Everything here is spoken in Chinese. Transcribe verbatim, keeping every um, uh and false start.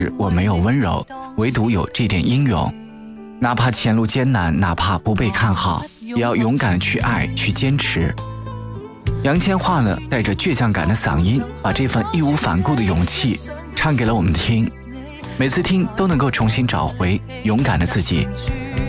我没有温柔，唯独有这点英勇。哪怕前路艰难，哪怕不被看好，也要勇敢地去爱，去坚持。杨千嬅呢，带着倔强感的嗓音，把这份义无反顾的勇气唱给了我们听，每次听都能够重新找回勇敢的自己。